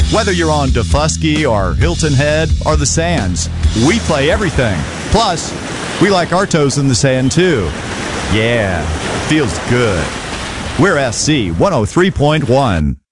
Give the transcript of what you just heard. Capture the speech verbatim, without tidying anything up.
Whether you're on Defusky or Hilton Head or the Sands, we play everything. Plus, we like our toes in the sand too. Yeah, feels good. We're S C one oh three point one.